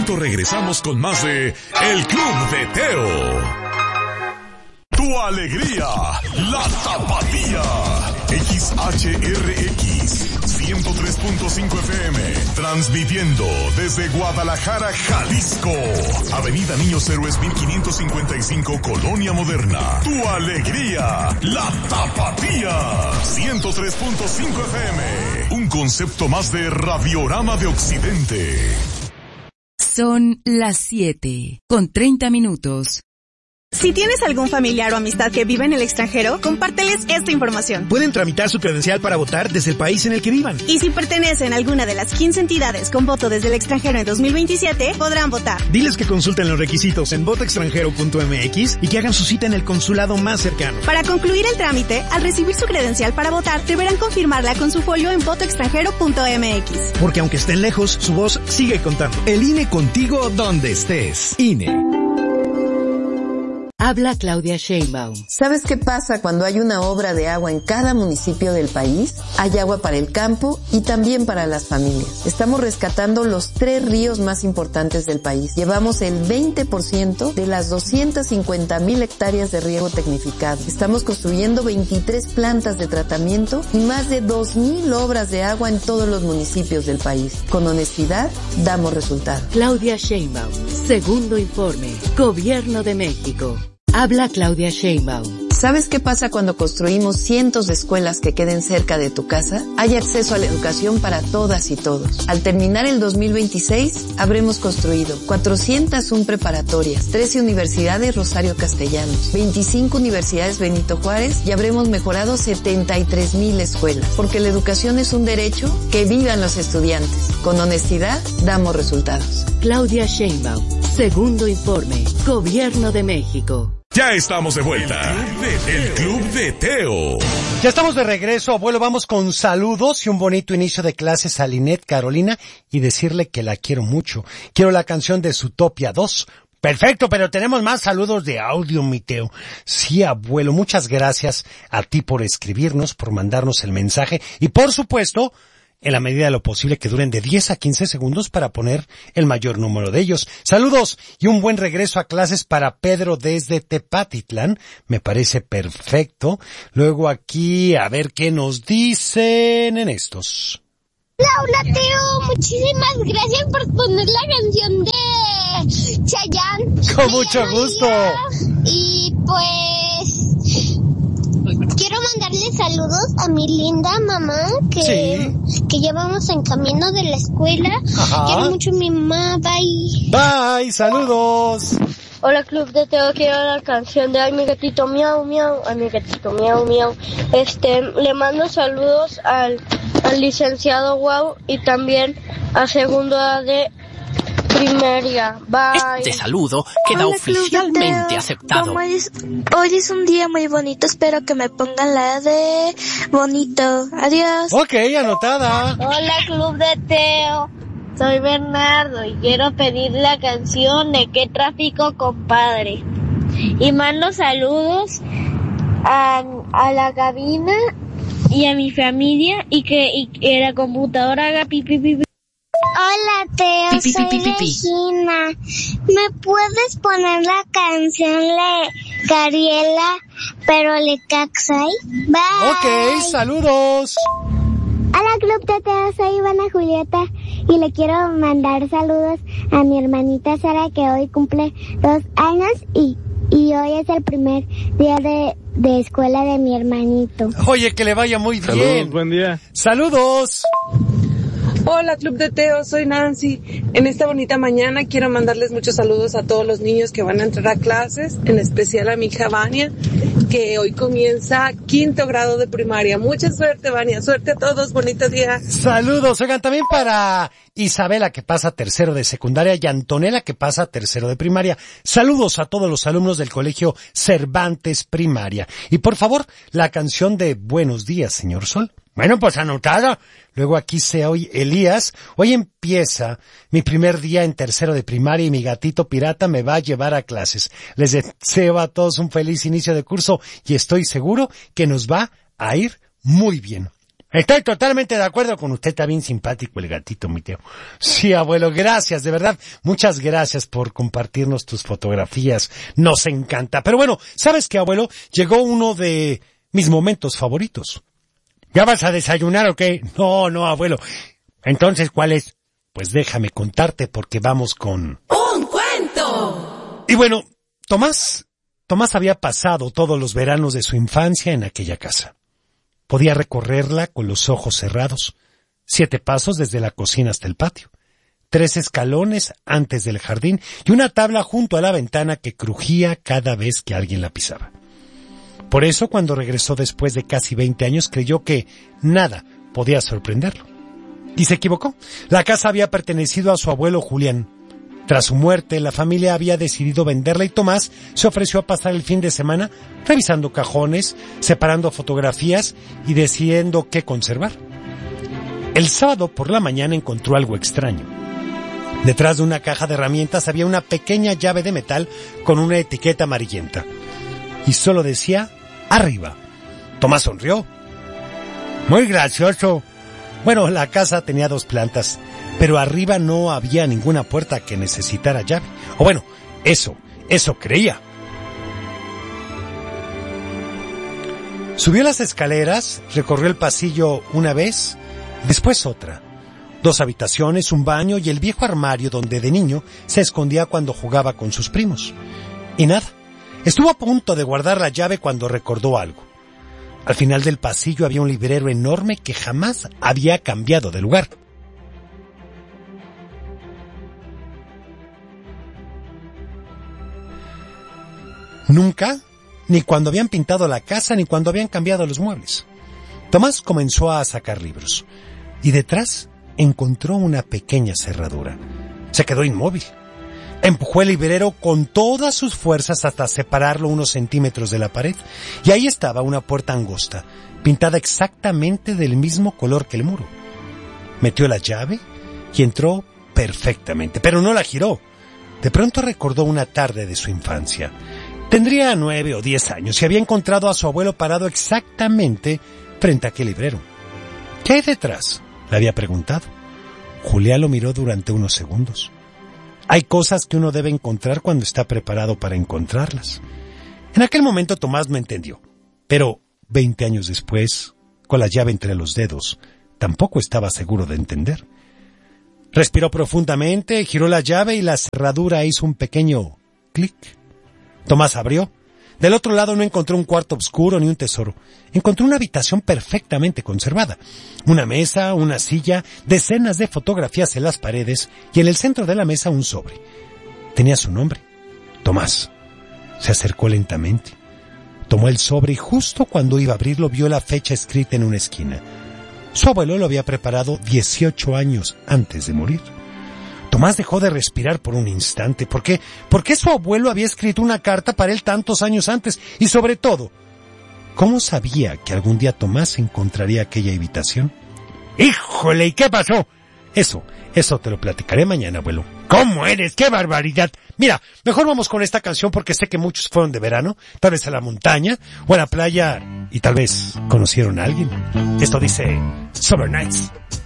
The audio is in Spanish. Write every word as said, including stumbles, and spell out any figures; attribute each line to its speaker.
Speaker 1: momento regresamos con más de El Club de Teo. Tu alegría, la tapatía. X H R X ciento tres punto cinco F M, transmitiendo desde Guadalajara, Jalisco. Avenida Niños Héroes mil quinientos cincuenta y cinco, Colonia Moderna. Tu alegría, la tapatía. ciento tres punto cinco F M, un concepto más de Radiorama de Occidente.
Speaker 2: Son las siete, con treinta minutos.
Speaker 3: Si tienes algún familiar o amistad que vive en el extranjero, compárteles esta información.
Speaker 4: Pueden tramitar su credencial para votar desde el país en el que vivan.
Speaker 3: Y si pertenecen a alguna de las quince entidades con voto desde el extranjero en dos mil veintisiete, podrán votar.
Speaker 4: Diles que consulten los requisitos en voto extranjero punto m x y que hagan su cita en el consulado más cercano.
Speaker 3: Para concluir el trámite, al recibir su credencial para votar, deberán confirmarla con su folio en voto extranjero punto m x.
Speaker 4: Porque aunque estén lejos, su voz sigue contando.
Speaker 5: El I N E contigo donde estés. I N E.
Speaker 2: Habla Claudia Sheinbaum.
Speaker 6: ¿Sabes qué pasa cuando hay una obra de agua en cada municipio del país? Hay agua para el campo y también para las familias. Estamos rescatando los tres ríos más importantes del país. Llevamos el veinte por ciento de las doscientas cincuenta mil hectáreas de riego tecnificado. Estamos construyendo veintitrés plantas de tratamiento y más de dos mil obras de agua en todos los municipios del país. Con honestidad, damos resultados.
Speaker 2: Claudia Sheinbaum. Segundo informe. Gobierno de México. Habla Claudia Sheinbaum.
Speaker 6: ¿Sabes qué pasa cuando construimos cientos de escuelas que queden cerca de tu casa? Hay acceso a la educación para todas y todos. Al terminar el dos mil veintiséis, habremos construido cuatrocientas una preparatorias, trece universidades Rosario Castellanos, veinticinco universidades Benito Juárez y habremos mejorado setenta y tres mil escuelas. Porque la educación es un derecho, que vivan los estudiantes. Con honestidad, damos resultados.
Speaker 2: Claudia Sheinbaum. Segundo informe. Gobierno de México.
Speaker 1: Ya estamos de vuelta. El Club de Teo.
Speaker 7: Ya estamos de regreso, abuelo. Vamos con saludos y un bonito inicio de clases a Linet Carolina y decirle que la quiero mucho. Quiero la canción de Zootopia dos. Perfecto, pero tenemos más saludos de audio, mi Teo. Sí, abuelo, muchas gracias a ti por escribirnos, por mandarnos el mensaje y por supuesto, en la medida de lo posible que duren de diez a quince segundos para poner el mayor número de ellos. Saludos y un buen regreso a clases para Pedro desde Tepatitlán. Me parece perfecto. Luego aquí, a ver qué nos dicen en estos.
Speaker 8: Hola, hola Teo, muchísimas gracias por poner la canción de Chayanne.
Speaker 7: Con mucho gusto.
Speaker 8: Y pues... quiero mandarle saludos a mi linda mamá que, sí. que ya vamos en camino de la escuela. Ajá. Quiero mucho a mi mamá, bye.
Speaker 7: Bye, saludos.
Speaker 9: Hola Club de Teo, quiero la canción de Ay mi gatito miau miau, ay mi gatito miau miau. Este, le mando saludos al, al licenciado Wow y también a segundo A de primaria. Bye.
Speaker 10: Este saludo queda Hola, oficialmente aceptado.
Speaker 11: Como es, hoy es un día muy bonito, espero que me pongan la de bonito. Adiós.
Speaker 7: Ok, anotada.
Speaker 9: Hola Club de Teo, soy Bernardo y quiero pedir la canción de Qué Tráfico, Compadre. Y mando saludos a, a la cabina y a mi familia y que, y que la computadora haga pipi pipi.
Speaker 8: Hola Teo,
Speaker 10: pi, pi,
Speaker 8: soy
Speaker 10: pi, pi, pi.
Speaker 8: Regina. ¿Me puedes poner la canción de Cariela, pero le caxay? Bye.
Speaker 7: Ok, saludos.
Speaker 8: Hola Club de Teo, soy Ivana Julieta y le quiero mandar saludos a mi hermanita Sara que hoy cumple dos años y, y hoy es el primer día de, de escuela de mi hermanito.
Speaker 7: Oye, que le vaya muy bien.
Speaker 12: Saludos, buen día.
Speaker 7: Saludos.
Speaker 13: Hola Club de Teo, soy Nancy. En esta bonita mañana quiero mandarles muchos saludos a todos los niños que van a entrar a clases, en especial a mi hija Vania, que hoy comienza quinto grado de primaria. Mucha suerte, Vania, suerte a todos, bonito día.
Speaker 7: Saludos, oigan, también para Isabela que pasa tercero de secundaria y Antonella que pasa tercero de primaria. Saludos a todos los alumnos del colegio Cervantes Primaria. Y por favor, la canción de Buenos días, señor Sol. Bueno, pues anotada. Luego aquí se oye Elías. Hoy empieza mi primer día en tercero de primaria y mi gatito pirata me va a llevar a clases. Les deseo a todos un feliz inicio de curso y estoy seguro que nos va a ir muy bien. Estoy totalmente de acuerdo con usted, está bien simpático el gatito, mi Teo. Sí, abuelo, gracias, de verdad, muchas gracias por compartirnos tus fotografías, nos encanta. Pero bueno, ¿sabes qué, abuelo? Llegó uno de mis momentos favoritos. ¿Ya vas a desayunar o qué? No, no, abuelo. Entonces, ¿cuál es? Pues déjame contarte porque vamos con...
Speaker 2: ¡Un cuento!
Speaker 7: Y bueno, Tomás, Tomás había pasado todos los veranos de su infancia en aquella casa. Podía recorrerla con los ojos cerrados. Siete pasos desde la cocina hasta el patio. Tres escalones antes del jardín y una tabla junto a la ventana que crujía cada vez que alguien la pisaba. Por eso, cuando regresó después de casi veinte años, creyó que nada podía sorprenderlo. Y se equivocó. La casa había pertenecido a su abuelo Julián. Tras su muerte, la familia había decidido venderla y Tomás se ofreció a pasar el fin de semana revisando cajones, separando fotografías y decidiendo qué conservar. El sábado por la mañana encontró algo extraño. Detrás de una caja de herramientas había una pequeña llave de metal con una etiqueta amarillenta. Y solo decía, arriba. Tomás sonrió. Muy gracioso. Bueno, la casa tenía dos plantas, pero arriba no había ninguna puerta que necesitara llave. O bueno, eso, eso creía. Subió las escaleras, recorrió el pasillo una vez, después otra. Dos habitaciones, un baño y el viejo armario donde de niño se escondía cuando jugaba con sus primos. Y nada, estuvo a punto de guardar la llave cuando recordó algo. Al final del pasillo había un librero enorme que jamás había cambiado de lugar. Nunca, ni cuando habían pintado la casa, ni cuando habían cambiado los muebles. Tomás comenzó a sacar libros, y detrás encontró una pequeña cerradura. Se quedó inmóvil. Empujó el librero con todas sus fuerzas hasta separarlo unos centímetros de la pared, y ahí estaba una puerta angosta, pintada exactamente del mismo color que el muro. Metió la llave y entró perfectamente, pero no la giró. De pronto recordó una tarde de su infancia. Tendría nueve o diez años y había encontrado a su abuelo parado exactamente frente a aquel librero. ¿Qué hay detrás?, le había preguntado. Julián lo miró durante unos segundos. Hay cosas que uno debe encontrar cuando está preparado para encontrarlas. En aquel momento Tomás no entendió, pero veinte años después, con la llave entre los dedos, tampoco estaba seguro de entender. Respiró profundamente, giró la llave y la cerradura hizo un pequeño clic. Tomás abrió. Del otro lado no encontró un cuarto oscuro ni un tesoro. Encontró una habitación perfectamente conservada. Una mesa, una silla, decenas de fotografías en las paredes y en el centro de la mesa un sobre. Tenía su nombre, Tomás. Se acercó lentamente. Tomó el sobre y justo cuando iba a abrirlo vio la fecha escrita en una esquina. Su abuelo lo había preparado dieciocho años antes de morir. Tomás dejó de respirar por un instante. ¿Por qué? Porque su abuelo había escrito una carta para él tantos años antes. Y sobre todo, ¿cómo sabía que algún día Tomás encontraría aquella habitación? ¡Híjole! ¿Y qué pasó? Eso, eso te lo platicaré mañana, abuelo. ¿Cómo eres? ¡Qué barbaridad! Mira, mejor vamos con esta canción porque sé que muchos fueron de verano, tal vez a la montaña o a la playa y tal vez conocieron a alguien. Esto dice Summer Nights.